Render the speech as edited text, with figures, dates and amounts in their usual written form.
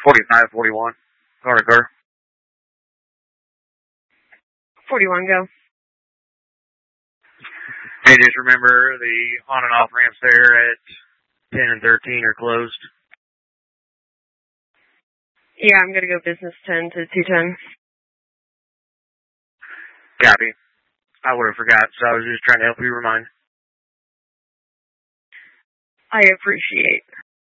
45, 41. Car. 41, go. Hey, just remember the on and off ramps there at 10 and 13 are closed. Yeah, I'm going to go business 10 to 210. Copy. I would have forgot, so I was just trying to help you remind. I appreciate